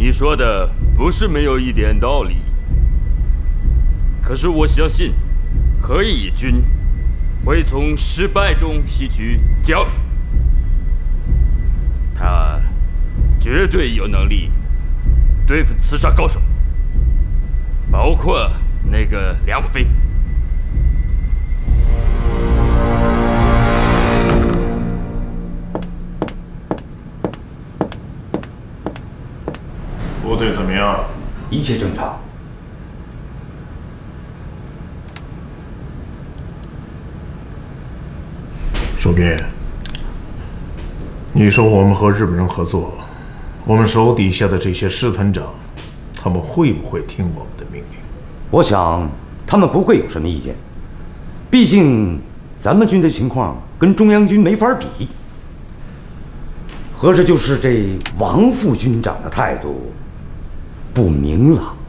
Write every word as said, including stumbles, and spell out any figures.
你说的不是没有一点道理，可是我相信何以军会从失败中吸取教训，他绝对有能力对付刺杀高手，包括那个梁飞。 部队怎么样？ 一切正常。 守边，你说我们和日本人合作，我们手底下的这些师团长，他们会不会听我们的命令？ 我想他们不会有什么意见，毕竟咱们军的情况跟中央军没法比。合着就是这王副军长的态度不明朗。